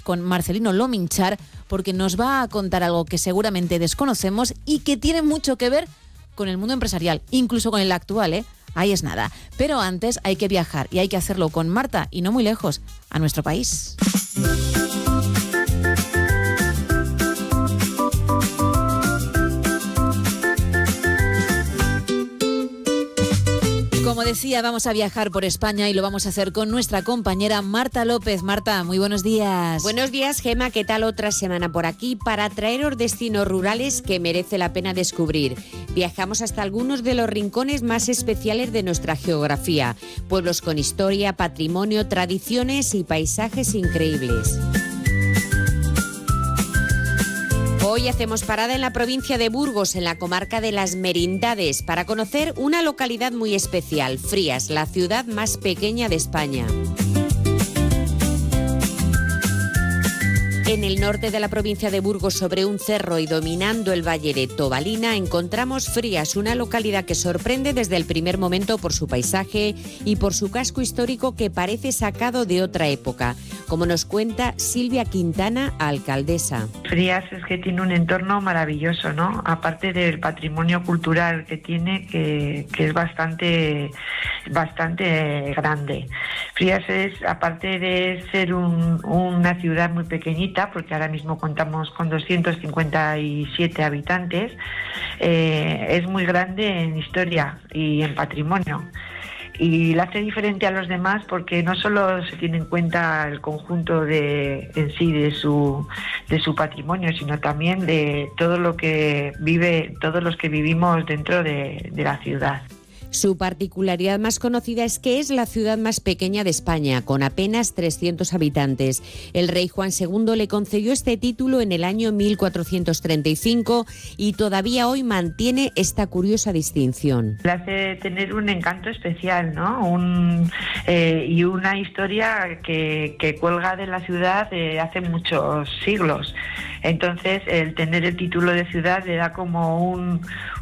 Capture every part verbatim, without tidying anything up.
es con Marcelino Lominchar, porque nos va a contar algo que seguramente desconocemos y que tiene mucho que ver con el mundo empresarial, incluso con el actual, ¿eh? Ahí es nada. Pero antes hay que viajar y hay que hacerlo con Marta, y no muy lejos, a nuestro país. Como decía, vamos a viajar por España y lo vamos a hacer con nuestra compañera Marta López. Marta, muy buenos días. Buenos días, Gema. ¿Qué tal otra semana por aquí para traeros destinos rurales que merece la pena descubrir? Viajamos hasta algunos de los rincones más especiales de nuestra geografía. Pueblos con historia, patrimonio, tradiciones y paisajes increíbles. Hoy hacemos parada en la provincia de Burgos, en la comarca de Las Merindades, para conocer una localidad muy especial, Frías, la ciudad más pequeña de España. En el norte de la provincia de Burgos, sobre un cerro y dominando el valle de Tobalina, encontramos Frías, una localidad que sorprende desde el primer momento por su paisaje y por su casco histórico que parece sacado de otra época, como nos cuenta Silvia Quintana, alcaldesa. Frías es que tiene un entorno maravilloso, ¿no? Aparte del patrimonio cultural que tiene, que, que es bastante, bastante grande. Frías es, aparte de ser un, una ciudad muy pequeñita, porque ahora mismo contamos con doscientos cincuenta y siete habitantes, eh, es muy grande en historia y en patrimonio. Y la hace diferente a los demás porque no solo se tiene en cuenta el conjunto de en sí de su de su patrimonio, sino también de todo lo que vive, todos los que vivimos dentro de, de la ciudad. Su particularidad más conocida es que es la ciudad más pequeña de España, con apenas trescientos habitantes. El rey Juan segundo le concedió este título en el año mil cuatrocientos treinta y cinco y todavía hoy mantiene esta curiosa distinción. Le hace tener un encanto especial, ¿no? Un, eh, y una historia que, que cuelga de la ciudad de hace muchos siglos. Entonces, el tener el título de ciudad le da como un,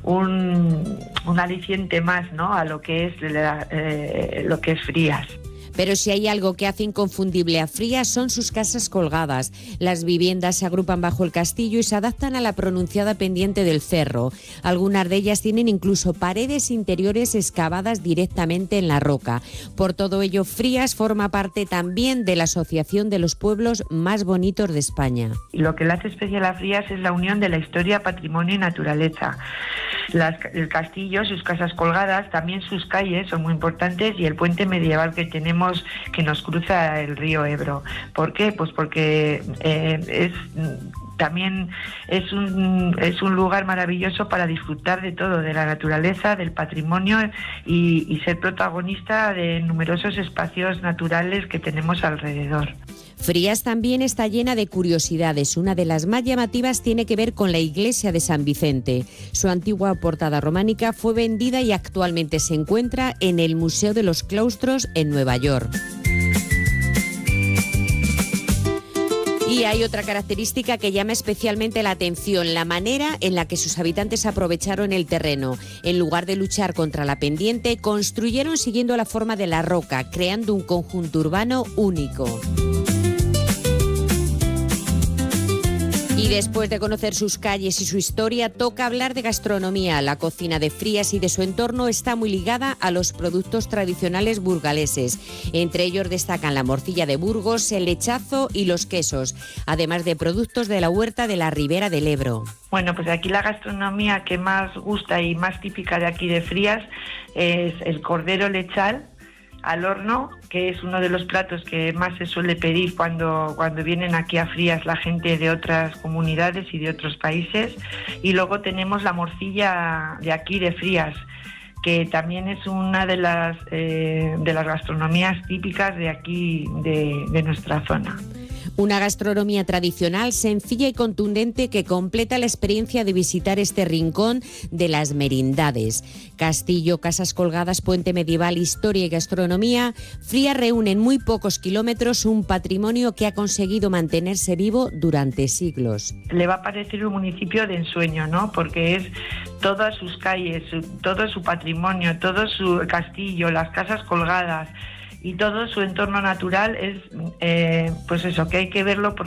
un, un aliciente más, ¿no?, a lo que es la, eh, lo que es Frías. Pero si hay algo que hace inconfundible a Frías son sus casas colgadas. Las viviendas se agrupan bajo el castillo y se adaptan a la pronunciada pendiente del cerro. Algunas de ellas tienen incluso paredes interiores excavadas directamente en la roca. Por todo ello, Frías forma parte también de la Asociación de los Pueblos Más Bonitos de España. Lo que le hace especial a Frías es la unión de la historia, patrimonio y naturaleza. Las, el castillo, sus casas colgadas, también sus calles son muy importantes, y el puente medieval que tenemos que nos cruza el río Ebro. ¿Por qué? Pues porque eh, es también es un es un lugar maravilloso para disfrutar de todo, de la naturaleza, del patrimonio y, y ser protagonista de numerosos espacios naturales que tenemos alrededor. Frías también está llena de curiosidades. Una de las más llamativas tiene que ver con la iglesia de San Vicente. Su antigua portada románica fue vendida y actualmente se encuentra en el Museo de los Claustros en Nueva York. Y hay otra característica que llama especialmente la atención, la manera en la que sus habitantes aprovecharon el terreno. En lugar de luchar contra la pendiente, construyeron siguiendo la forma de la roca, creando un conjunto urbano único. Y después de conocer sus calles y su historia, toca hablar de gastronomía. La cocina de Frías y de su entorno está muy ligada a los productos tradicionales burgaleses. Entre ellos destacan la morcilla de Burgos, el lechazo y los quesos, además de productos de la huerta de la Ribera del Ebro. Bueno, pues aquí la gastronomía que más gusta y más típica de aquí de Frías es el cordero lechal al horno, que es uno de los platos que más se suele pedir cuando, cuando vienen aquí a Frías la gente de otras comunidades y de otros países. Y luego tenemos la morcilla de aquí de Frías, que también es una de las, eh, de las gastronomías típicas de aquí, de, de nuestra zona. Una gastronomía tradicional, sencilla y contundente que completa la experiencia de visitar este rincón de Las Merindades. Castillo, casas colgadas, puente medieval, historia y gastronomía, Frías reúne en muy pocos kilómetros un patrimonio que ha conseguido mantenerse vivo durante siglos. Le va a parecer un municipio de ensueño, ¿no? Porque es todas sus calles, su, todo su patrimonio, todo su castillo, las casas colgadas y todo su entorno natural es, eh, pues eso, que hay que verlo porque